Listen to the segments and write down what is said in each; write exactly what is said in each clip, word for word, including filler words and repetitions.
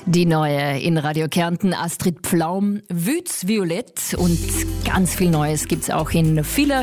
Die neue in Radio Kärnten, Astrid Pflaum, Wütz Violett, und ganz viel Neues gibt's auch in Villach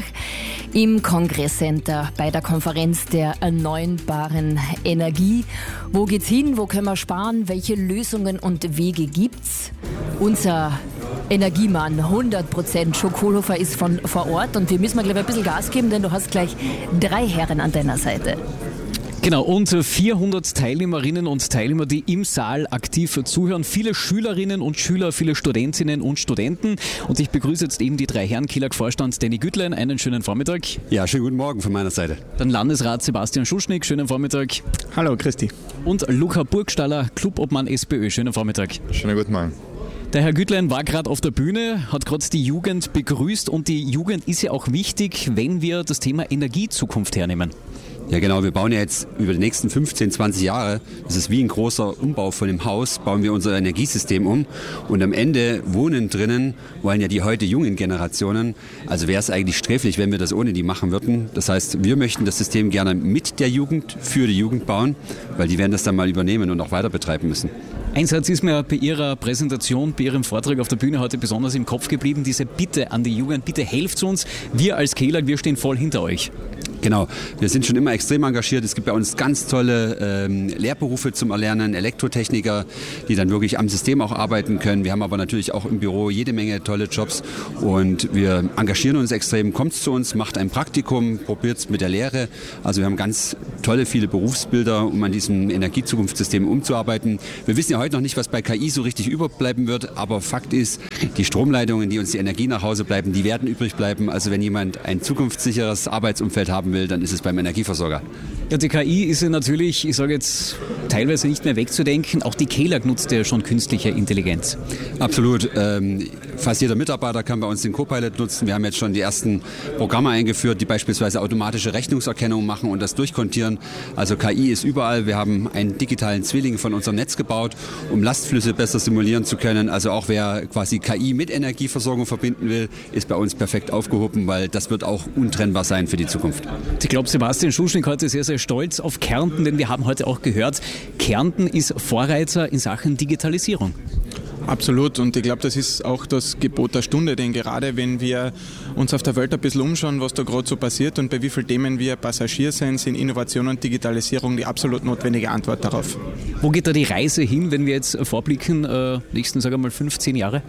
im Kongresscenter bei der Konferenz der erneuerbaren Energie. Wo geht's hin? Wo können wir sparen? Welche Lösungen und Wege gibt's? Unser Energiemann, hundert Prozent, Joe Kohlhofer, ist von vor Ort, und wir müssen mal gleich ein bisschen Gas geben, denn du hast gleich drei Herren an deiner Seite. Genau, und vierhundert Teilnehmerinnen und Teilnehmer, die im Saal aktiv zuhören. Viele Schülerinnen und Schüler, viele Studentinnen und Studenten. Und ich begrüße jetzt eben die drei Herren. Killag-Vorstand Danny Güttlein, einen schönen Vormittag. Ja, schönen guten Morgen von meiner Seite. Dann Landesrat Sebastian Schuschnigg, schönen Vormittag. Hallo, Christi. Und Luca Burgstaller, Clubobmann SPÖ, schönen Vormittag. Schönen guten Morgen. Der Herr Güttlein war gerade auf der Bühne, hat gerade die Jugend begrüßt, und die Jugend ist ja auch wichtig, wenn wir das Thema Energiezukunft hernehmen. Ja genau, wir bauen ja jetzt über die nächsten fünfzehn, zwanzig Jahre, das ist wie ein großer Umbau von dem Haus, bauen wir unser Energiesystem um, und am Ende wohnen drinnen wollen ja die heute jungen Generationen. Also wäre es eigentlich sträflich, wenn wir das ohne die machen würden. Das heißt, wir möchten das System gerne mit der Jugend, für die Jugend bauen, weil die werden das dann mal übernehmen und auch weiter betreiben müssen. Ein Satz ist mir bei Ihrer Präsentation, bei Ihrem Vortrag auf der Bühne heute besonders im Kopf geblieben, diese Bitte an die Jugend, bitte helft uns, wir als Killag, wir stehen voll hinter euch. Genau, wir sind schon immer extrem engagiert. Es gibt bei uns ganz tolle ähm, Lehrberufe zum Erlernen, Elektrotechniker, die dann wirklich am System auch arbeiten können. Wir haben aber natürlich auch im Büro jede Menge tolle Jobs, und wir engagieren uns extrem. Kommt zu uns, macht ein Praktikum, probiert es mit der Lehre. Also wir haben ganz tolle, viele Berufsbilder, um an diesem Energiezukunftssystem umzuarbeiten. Wir wissen ja heute noch nicht, was bei K I so richtig überbleiben wird, aber Fakt ist, die Stromleitungen, die uns die Energie nach Hause bleiben, die werden übrig bleiben. Also wenn jemand ein zukunftssicheres Arbeitsumfeld haben will, dann ist es beim Energieversorger. Ja, die K I ist ja natürlich, ich sage jetzt, teilweise nicht mehr wegzudenken. Auch die Killag nutzt ja schon künstliche Intelligenz. Absolut. Ähm, fast jeder Mitarbeiter kann bei uns den Copilot nutzen. Wir haben jetzt schon die ersten Programme eingeführt, die beispielsweise automatische Rechnungserkennung machen und das durchkontieren. Also K I ist überall. Wir haben einen digitalen Zwilling von unserem Netz gebaut, um Lastflüsse besser simulieren zu können. Also auch wer quasi K I mit Energieversorgung verbinden will, ist bei uns perfekt aufgehoben, weil das wird auch untrennbar sein für die Zukunft. Ich glaube, Sebastian Schuschnigg heute sehr, sehr stolz auf Kärnten, denn wir haben heute auch gehört, Kärnten ist Vorreiter in Sachen Digitalisierung. Absolut, und ich glaube, das ist auch das Gebot der Stunde, denn gerade wenn wir uns auf der Welt ein bisschen umschauen, was da gerade so passiert und bei wie vielen Themen wir Passagier sind, sind Innovation und Digitalisierung die absolut notwendige Antwort darauf. Wo geht da die Reise hin, wenn wir jetzt vorblicken, äh, nächsten, sagen wir mal, fünfzehn Jahre?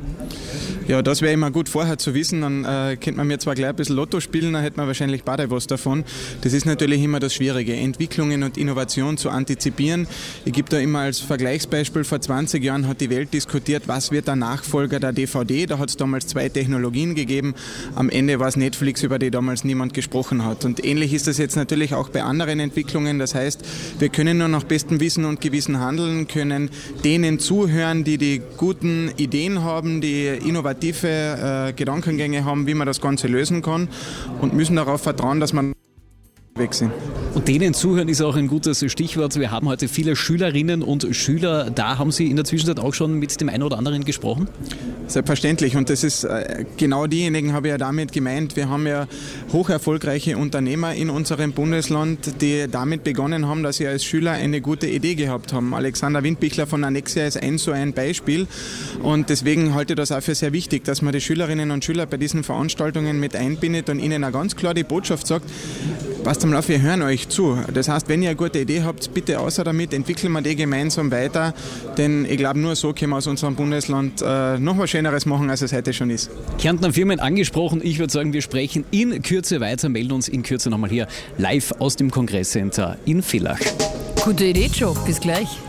Ja, das wäre immer gut vorher zu wissen, dann äh, könnte man mir zwar gleich ein bisschen Lotto spielen, dann hätte man wahrscheinlich beide was davon. Das ist natürlich immer das Schwierige, Entwicklungen und Innovation zu antizipieren. Ich gebe da immer als Vergleichsbeispiel, vor zwanzig Jahren hat die Welt diskutiert, was wird der Nachfolger der D V D? Da hat es damals zwei Technologien gegeben. Am Ende war es Netflix, über die damals niemand gesprochen hat. Und ähnlich ist das jetzt natürlich auch bei anderen Entwicklungen. Das heißt, wir können nur nach bestem Wissen und Gewissen handeln, können denen zuhören, die die guten Ideen haben, die innovative äh, Gedankengänge haben, wie man das Ganze lösen kann, und müssen darauf vertrauen, dass man weg sind. Und denen zuhören ist auch ein gutes Stichwort. Wir haben heute viele Schülerinnen und Schüler da. Haben Sie in der Zwischenzeit auch schon mit dem einen oder anderen gesprochen? Selbstverständlich, und das ist äh, genau diejenigen, habe ich ja damit gemeint. Wir haben ja hoch erfolgreiche Unternehmer in unserem Bundesland, die damit begonnen haben, dass sie als Schüler eine gute Idee gehabt haben. Alexander Windbichler von Annexia ist ein so ein Beispiel, und deswegen halte ich das auch für sehr wichtig, dass man die Schülerinnen und Schüler bei diesen Veranstaltungen mit einbindet und ihnen auch ganz klar die Botschaft sagt: Passt am Lauf, wir hören euch zu. Das heißt, wenn ihr eine gute Idee habt, bitte außer damit, entwickeln wir die gemeinsam weiter, denn ich glaube, nur so können wir aus unserem Bundesland äh, noch was Schöneres machen, als es heute schon ist. Kärntner Firmen angesprochen. Ich würde sagen, wir sprechen in Kürze weiter, melden uns in Kürze nochmal hier live aus dem Kongresscenter in Villach. Gute Idee, Joe. Bis gleich.